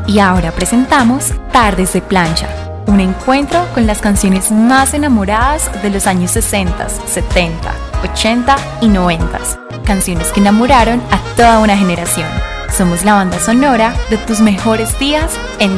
Y ahora presentamos Tardes de Plancha, un encuentro con las canciones más enamoradas de los años 60, 70, 80 y 90. Canciones que enamoraron a toda una generación. Somos la banda sonora de tus mejores días en